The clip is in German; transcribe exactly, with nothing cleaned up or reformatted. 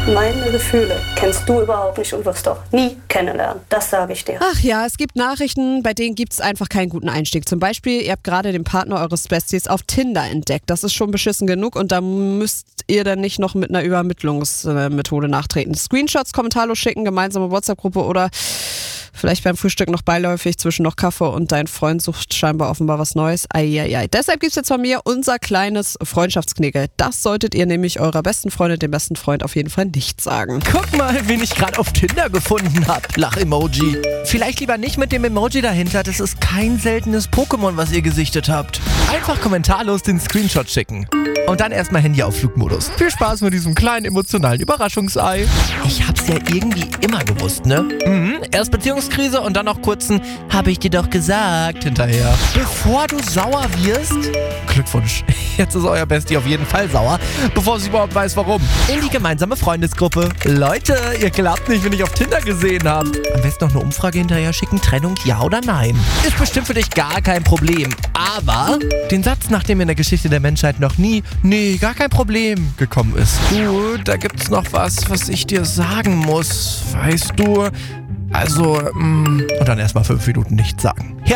Meine Gefühle kennst du überhaupt nicht und wirst auch nie kennenlernen. Das sage ich dir. Ach ja, es gibt Nachrichten, bei denen gibt es einfach keinen guten Einstieg. Zum Beispiel, ihr habt gerade den Partner eures Besties auf Tinder entdeckt. Das ist schon beschissen genug und da müsst ihr dann nicht noch mit einer Übermittlungsmethode nachtreten. Screenshots kommentarlos schicken, gemeinsame WhatsApp-Gruppe oder vielleicht beim Frühstück noch beiläufig zwischen noch Kaffee und dein Freund sucht scheinbar offenbar was Neues. Eieiei. Deshalb gibt es jetzt von mir unser kleines Freundschaftsknigge. Das solltet ihr nämlich eurer besten Freundin, dem besten Freund auf jeden Fall nicht sagen. Guck mal, wen ich gerade auf Tinder gefunden hab. Lach-Emoji. Vielleicht lieber nicht mit dem Emoji dahinter. Das ist kein seltenes Pokémon, was ihr gesichtet habt. Einfach kommentarlos den Screenshot schicken. Und dann erstmal Handy auf Flugmodus. Viel Spaß mit diesem kleinen emotionalen Überraschungsei. Ich hab's ja irgendwie immer gewusst, ne? Mhm. Erst Beziehungskrise und dann noch kurzen "Hab ich dir doch gesagt" hinterher. Bevor du sauer wirst, Glückwunsch, jetzt ist euer Bestie auf jeden Fall sauer, bevor sie überhaupt weiß, warum. In die gemeinsame Freundesgruppe. Leute, ihr glaubt nicht, wen ich auf Tinder gesehen habt. Am besten noch eine Umfrage hinterher schicken, Trennung ja oder nein. Ist bestimmt für dich gar kein Problem. Aber den Satz, nach dem in der Geschichte der Menschheit noch nie "Nee, gar kein Problem" gekommen ist. Du, da gibt's noch was, was ich dir sagen muss. Weißt du, also, mm, und dann erstmal fünf Minuten nichts sagen. Ja,